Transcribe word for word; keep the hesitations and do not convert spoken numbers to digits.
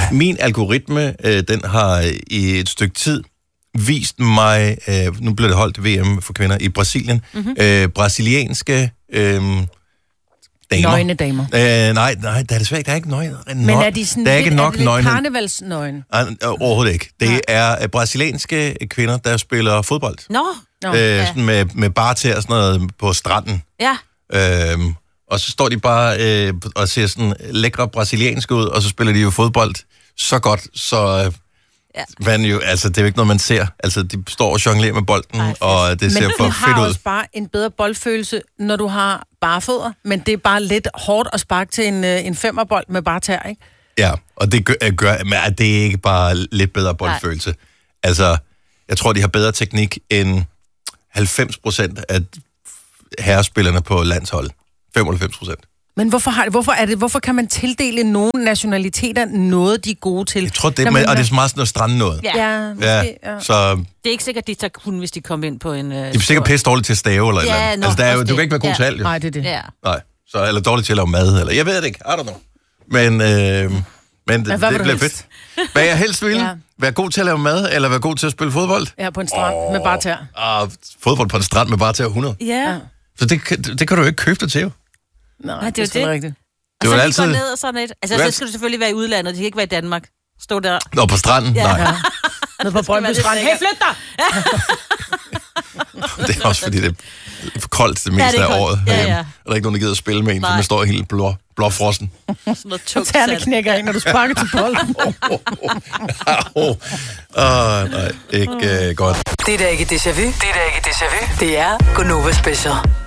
Min algoritme, øh, den har i et stykke tid vist mig, øh, nu bliver det holdt V M for kvinder i Brasilien, mm-hmm. øh, brasilianske øh, damer. Nøgne damer. Øh, nej, nej, der er desværre der er ikke nøgne. Men er de sådan der er ikke lidt, nok er det nøgne. karnevalsnøgne? Ah, overhovedet ikke. Det nej. er uh, brasilianske kvinder, der spiller fodbold. Nå. No. Øh, ja. Sådan med, med barter og sådan noget på stranden. Ja. Øhm, og så står de bare øh, og ser sådan lækre brasilianske ud, og så spiller de jo fodbold så godt, så... Øh, Ja. Man jo, altså, det er jo ikke noget, man ser. Altså, de står og jonglerer med bolden, ej, og det ser men for fedt ud. Men du har også bare en bedre boldfølelse, når du har bare fødder. Men det er bare lidt hårdt at sparke til en, en femmerbold med bare tær, ikke? Ja, og det gør, gør men det er ikke bare lidt bedre boldfølelse. Nej. Altså, jeg tror, de har bedre teknik end halvfems procent af herrespillerne på landshold. femoghalvfems procent. Men hvorfor, har, hvorfor, er det, hvorfor kan man tildele nogle nationaliteter noget, de er gode til? Jeg tror, det er, med, og det er så meget sådan noget strand noget. Ja, ja, måske, ja. ja. Så, det er ikke sikkert, de tager kun, hvis de kommer ind på en... Uh, de er sikkert pisse dårligt til at stave eller ja, eller andet. Altså, der er jo, du kan ikke være god ja. til alt, jo. Nej, det er det. Ja. Nej, så, eller dårligt til at lave mad, eller jeg ved det ikke, I don't know. Men, øh, men, men det, det bliver fedt. Hvad jeg helst vil, ja. være god til at lave mad, eller være god til at spille fodbold? Ja, på en strand oh, med bare tær. Ah, fodbold på en strand med bare tær hundrede. Ja. Så det, det, det kan du jo ikke købe dig til, jo. Nej, det, det er jo rigtigt. Og så altid... de går ned og sådan et. Altså, så skal du selvfølgelig være i udlandet. De kan ikke være i Danmark. Stå der. Nå, på stranden? Ja. Nej. Ja. Nede på Brøndby Strand. Hey, flyt dig! Det er også, fordi det er for koldt det meste ja, det af året. Ja, ja. Er der ikke nogen, der gider at spille med en, så man står helt blå, blåfrossen. Sådan noget tungt sand. Tærne knækker ind, når du sparker til bolden. Åh, oh, oh, oh, nej, ikke uh, godt. Det er da ikke déjà vu. Det er da ikke déjà vu. Det er Gonova Special.